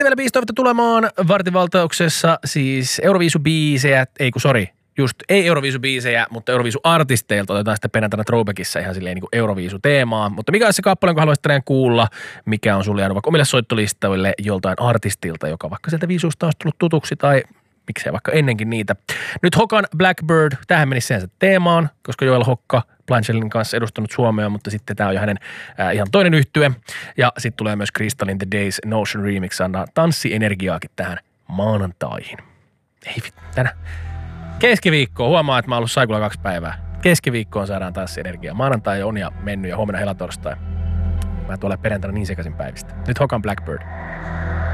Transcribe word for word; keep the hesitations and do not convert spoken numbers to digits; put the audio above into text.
Vielä biisi toivottu tulemaan vartivaltauksessa, siis Euroviisubiisejä, ei kun sori, just ei Euroviisubiisejä, mutta Euroviisuartisteilta otetaan sitten perjantaina throwbackissa ihan silleen niin kuin Euroviisu-teemaa. Mutta mikä on se kappale, jonka haluaisit tänään kuulla, mikä on sulle jäänyt vaikka omille soittolistoille joltain artistilta, joka vaikka sieltä viisusta on tullut tutuksi tai miksei vaikka ennenkin niitä. Nyt Hokan Blackbird, tähän menisi sen teemaan, koska Joel Hokka Blanchellin kanssa edustanut Suomea, mutta sitten tämä on jo hänen ää, ihan toinen yhtye. Ja sitten tulee myös Crystal in the Days Notion Remix, antaa tanssienergiaakin tähän maanantaihin. Ei vittu, tänään. Keskiviikkoon, huomaa, että mä oon ollut saikulla kaksi päivää. Keskiviikkoon saadaan tanssienergiaa. Maanantai on ja mennyt ja huomenna helatorstai. Mä tuolla perjantaina niin sekaisin päivistä. Nyt Hokan Blackbird.